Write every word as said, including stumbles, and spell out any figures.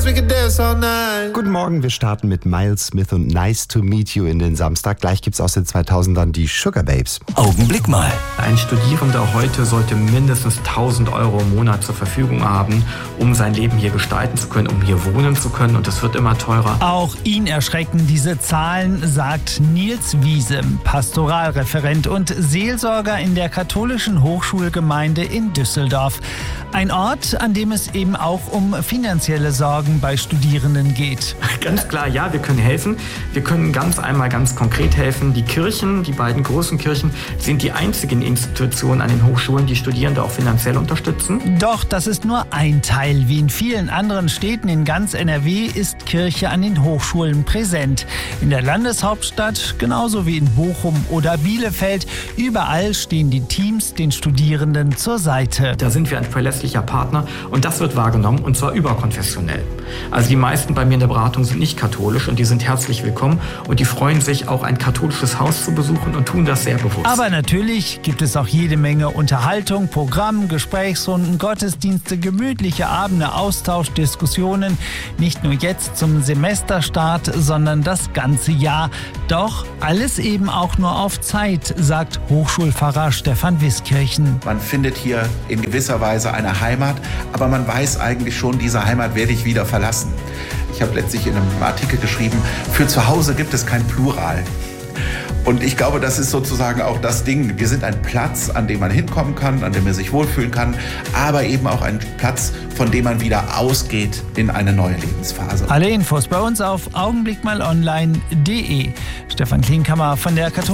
Guten Morgen, wir starten mit Miles Smith und Nice to Meet You in den Samstag. Gleich gibt's aus den zweitausendern die Sugar Babes. Augenblick mal. Ein Studierender heute sollte mindestens tausend Euro im Monat zur Verfügung haben, um sein Leben hier gestalten zu können, um hier wohnen zu können. Und es wird immer teurer. Auch ihn erschrecken diese Zahlen, sagt Nils Wiese, Pastoralreferent und Seelsorger in der katholischen Hochschulgemeinde in Düsseldorf. Ein Ort, an dem es eben auch um finanzielle Sorgen bei Studierenden geht. Ganz klar, ja, wir können helfen. Wir können ganz einmal ganz konkret helfen. Die Kirchen, die beiden großen Kirchen, sind die einzigen Institutionen an den Hochschulen, die Studierende auch finanziell unterstützen. Doch das ist nur ein Teil. Wie in vielen anderen Städten in ganz N R W ist Kirche an den Hochschulen präsent. In der Landeshauptstadt genauso wie in Bochum oder Bielefeld. Überall stehen die Teams den Studierenden zur Seite. Da sind wir ein verlässlicher Partner und das wird wahrgenommen und zwar überkonfessionell. Also die meisten bei mir in der Beratung sind nicht katholisch und die sind herzlich willkommen und die freuen sich auch ein katholisches Haus zu besuchen und tun das sehr bewusst. Aber natürlich gibt es auch jede Menge Unterhaltung, Programm, Gesprächsrunden, Gottesdienste, gemütliche Abende, Austausch, Diskussionen. Nicht nur jetzt zum Semesterstart, sondern das ganze Jahr. Doch alles eben auch nur auf Zeit, sagt Hochschulpfarrer Stefan Wiskirchen. Man findet hier in gewisser Weise eine Heimat, aber man weiß eigentlich schon, diese Heimat werde ich wieder verlassen. Ich habe letztlich in einem Artikel geschrieben, für zu Hause gibt es kein Plural. Und ich glaube, das ist sozusagen auch das Ding. Wir sind ein Platz, an dem man hinkommen kann, an dem man sich wohlfühlen kann, aber eben auch ein Platz, von dem man wieder ausgeht in eine neue Lebensphase. Alle Infos bei uns auf augenblickmalonline punkt de. Stefan Klinkhammer von der Katholischen